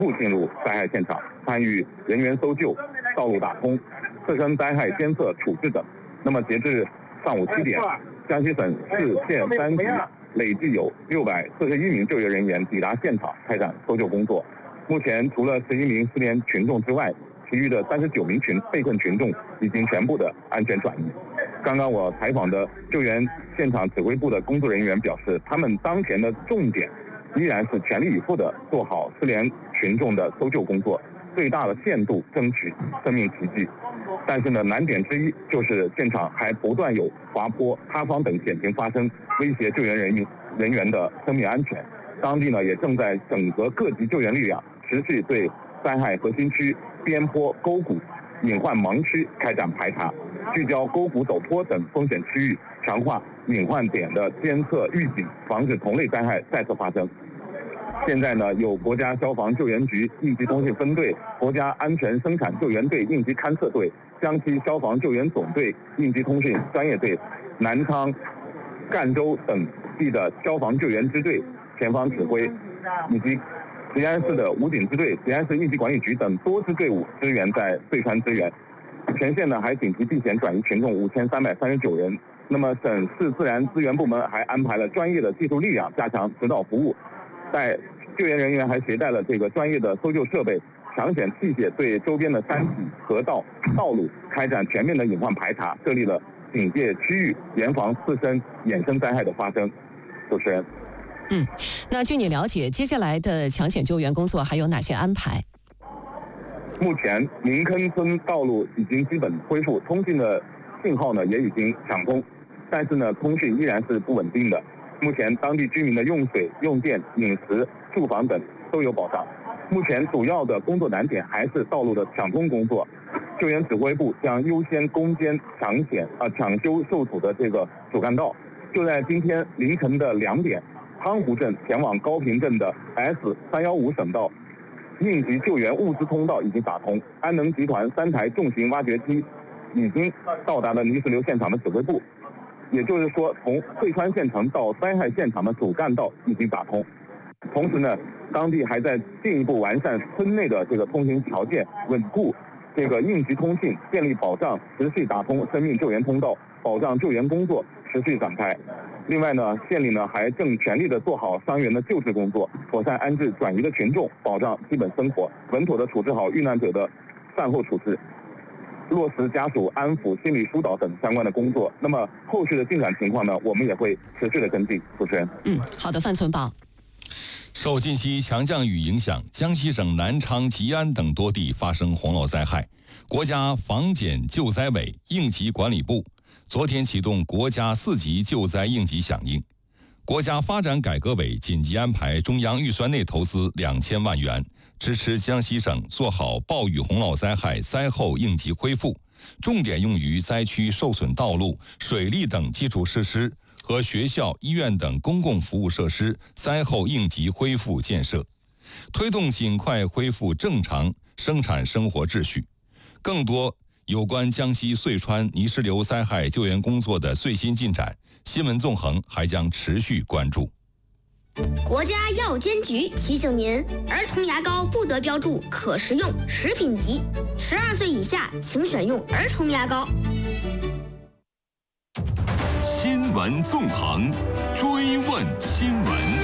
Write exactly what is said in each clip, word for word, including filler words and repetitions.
步进入灾害现场，参与人员搜救、道路打通、次生灾害监测处置等。那么截至上午七点，江西省市县三级累计有六百四十一名救援人员抵达现场开展搜救工作。目前除了十一名失联群众之外，其余的三十九名群被困群众已经全部的安全转移。刚刚我采访的救援现场指挥部的工作人员表示，他们当前的重点依然是全力以赴的做好失联群众的搜救工作，最大的限度争取生命奇迹。但是呢，难点之一就是现场还不断有滑坡、塌方等险情发生，威胁救援人员人员的生命安全。当地呢也正在整合各级救援力量，持续对灾害核心区、边坡、沟谷、隐患盲区开展排查，聚焦沟谷陡坡等风险区域，强化隐患点的监测预警，防止同类灾害再次发生。现在呢，有国家消防救援局应急通信分队、国家安全生产救援队应急勘测队、江西消防救援总队应急通讯专业队、南昌、赣州等地的消防救援支队前方指挥，以及吉安市的武警支队、吉安市应急管理局等多支队伍支援在遂川支援。全县呢还紧急避险转移群众五千三百三十九人。那么省市自然资源部门还安排了专业的技术力量加强指导服务，在救援人员还携带了这个专业的搜救设备、抢险器械，对周边的山体、河道、道路开展全面的隐患排查，设立了警戒区域，严防自身衍生灾害的发生。主持人， 嗯，那据你了解，接下来的抢险救援工作还有哪些安排？ 目前林坑村道路已经基本恢复，通讯的信号呢也已经抢通，但是呢，通讯依然是不稳定的。目前当地居民的用水、用电、饮食、住房等都有保障。目前主要的工作难点还是道路的抢通工作。救援指挥部将优先攻坚抢险啊、呃、抢修受阻的这个主干道。就在今天凌晨的两点，汤湖镇前往高平镇的 S 三一五省道应急救援物资通道已经打通，安能集团三台重型挖掘机已经到达了泥石流现场的指挥部。也就是说，从遂川县城到灾害现场的主干道已经打通。同时呢，当地还在进一步完善村内的这个通行条件，稳固这个应急通信，建立保障，持续打通生命救援通道，保障救援工作持续展开。另外呢，县里呢还正全力的做好伤员的救治工作，妥善安置转移的群众，保障基本生活，稳妥的处置好遇难者的善后处置，落实家属安抚、心理疏导等相关的工作。那么后续的进展情况呢，我们也会持续的跟进。主持人， 嗯，好的，范存宝。 受近期强降雨影响，江西省南昌、吉安等多地发生洪涝灾害。国家防检救灾委应急管理部昨天启动国家四级救灾应急响应。国家发展改革委紧急安排中央预算内投资两千万元，支持江西省做好暴雨洪涝灾害灾后应急恢复，重点用于灾区受损道路、水利等基础设施和学校、医院等公共服务设施灾后应急恢复建设，推动尽快恢复正常生产生活秩序。更多有关江西遂川泥石流灾害救援工作的最新进展，新闻纵横还将持续关注。 国家药监局提醒您，儿童牙膏不得标注可食用、食品级，十二岁以下请选用儿童牙膏。 新闻纵横，追问新闻。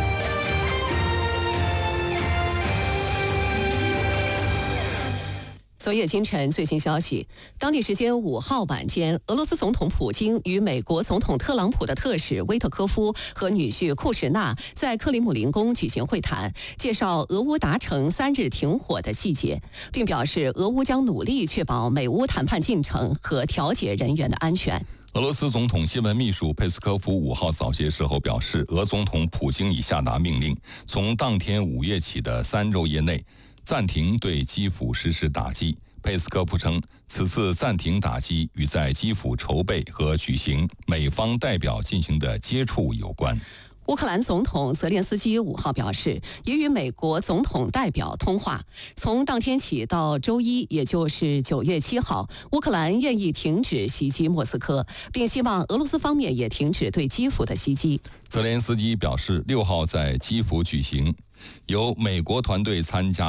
昨夜今晨最新消息，当地时间五号晚间，俄罗斯总统普京与美国总统特朗普的特使威特科夫和女婿库什纳在克里姆林宫举行会谈，介绍俄乌达成三日停火的细节，并表示俄乌将努力确保美乌谈判进程和调解人员的安全。 俄罗斯总统新闻秘书佩斯科夫五号早些时候表示，俄总统普京已下达命令，从当天午夜起的三昼夜内暂停对基辅实施打击。佩斯科夫称，此次暂停打击与在基辅筹备和举行美方代表进行的接触有关。 乌克兰总统泽连斯基五号表示，已与美国总统代表通话。从当天起到周一，也就是九月七号，乌克兰愿意停止袭击莫斯科，并希望俄罗斯方面也停止对基辅的袭击。 泽连斯基表示，六号在基辅举行由美国团队参加